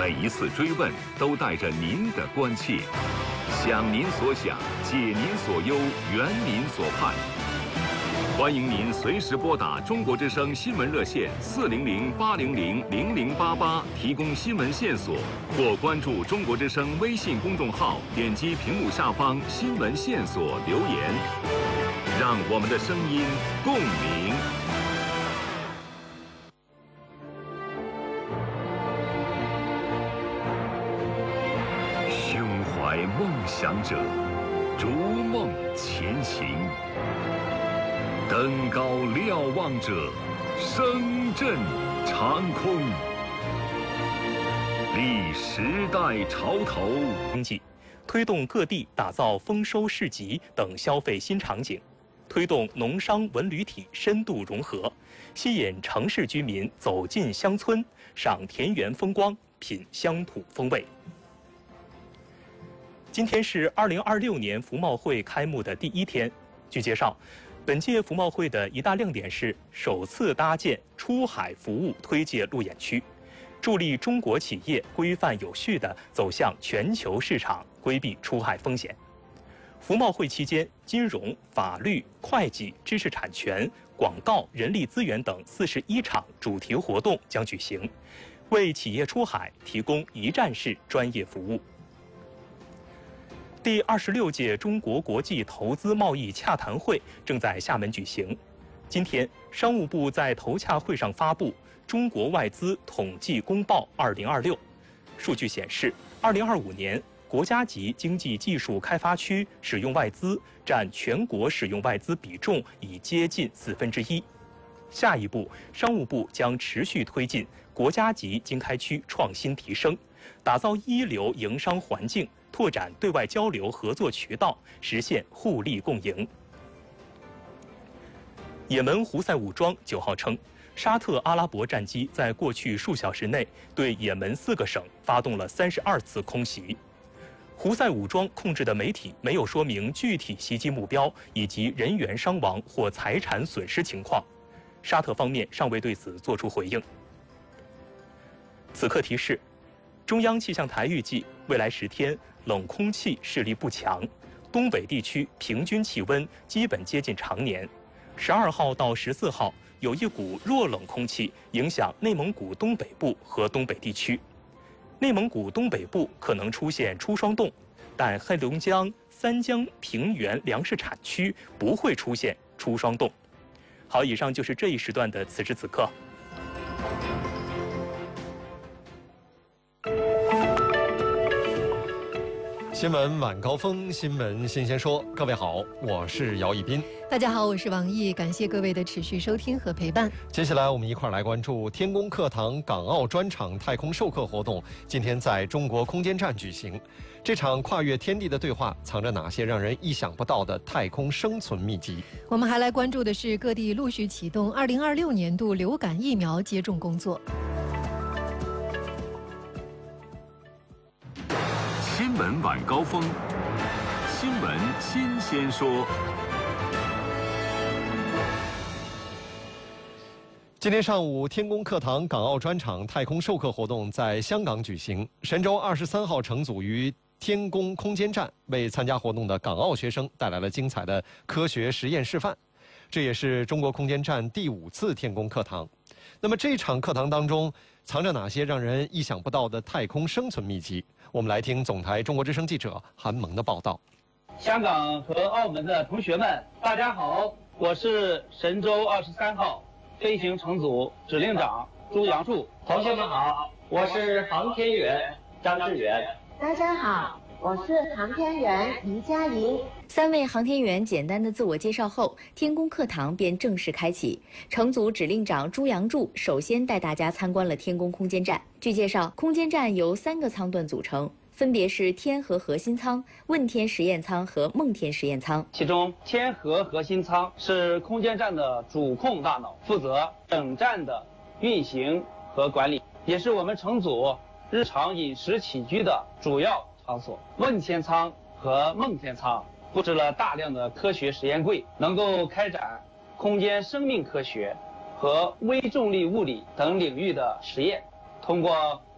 每一次追问都带着您的关切，想您所想，解您所忧，圆您所盼。欢迎您随时拨打中国之声新闻热线400-800-0088提供新闻线索，或关注中国之声微信公众号，点击屏幕下方新闻线索留言，让我们的声音共鸣。胸怀梦想者，逐梦前行。登高瞭望者，声震长空。历时代潮头， 经济，推动各地打造丰收市集等消费新场景，推动农商文旅体深度融合，吸引城市居民走进乡村，赏田园风光，品乡土风味。今天是2026年服贸会开幕的第一天。据介绍，本届服贸会的一大亮点是首次搭建出海服务推介路演区，助力中国企业规范有序地走向全球市场，规避出海风险。服贸会期间，金融、法律、会计、知识产权、广告、人力资源等41场主题活动将举行，为企业出海提供一站式专业服务。第26届中国国际投资贸易洽谈会正在厦门举行。今天，商务部在投洽会上发布《中国外资统计公报2026》，数据显示，2025年国家级经济技术开发区使用外资占全国使用外资比重已接近1/4。下一步，商务部将持续推进国家级经开区创新提升，打造一流营商环境，拓展对外交流合作渠道，实现互利共赢。也门胡塞武装9号称，沙特阿拉伯战机在过去数小时内对也门4个省发动了32次空袭。胡塞武装控制的媒体没有说明具体袭击目标以及人员伤亡或财产损失情况，沙特方面尚未对此作出回应。此刻提示，中央气象台预计未来10天冷空气势力不强，东北地区平均气温基本接近常年。12号到14号有一股弱冷空气影响内蒙古东北部和东北地区，内蒙古东北部可能出现初霜冻，但黑龙江、三江平原粮食产区不会出现初霜冻。好，以上就是这一时段的此时此刻。 新闻晚高峰，新闻新鲜说。各位好，我是姚一斌。 大家好，我是王毅，感谢各位的持续收听和陪伴。 接下来我们一块来关注天宫课堂港澳专场太空授课活动，今天在中国空间站举行。这场跨越天地的对话，藏着哪些让人意想不到的太空生存秘籍？ 我们还来关注的是各地陆续启动2026年度流感疫苗接种工作。 新闻晚高峰，新闻新鲜说。 今天上午，天宫课堂港澳专场太空授课活动在香港举行。神舟23号乘组于天宫空间站，为参加活动的港澳学生带来了精彩的科学实验示范。这也是中国空间站第5次天宫课堂。那么这场课堂当中，藏着哪些让人意想不到的太空生存秘籍？我们来听总台中国之声记者韩萌的报道。 香港和澳门的同学们，大家好，我是神舟23号飞行乘组指令长朱杨柱。 同学们好，我是航天员张志远。 大家好，我是航天员黎佳莹。 3位航天员简单的自我介绍后，天宫课堂便正式开启。乘组指令长朱杨柱首先带大家参观了天宫空间站。据介绍，空间站由3个舱段组成，分别是天河核心舱、问天实验舱和梦天实验舱。 其中，天河核心舱是空间站的主控大脑，负责整站的运行和管理，也是我们乘组日常饮食起居的主要场所。问天舱和梦天舱布置了大量的科学实验柜，能够开展空间生命科学和微重力物理等领域的实验。通过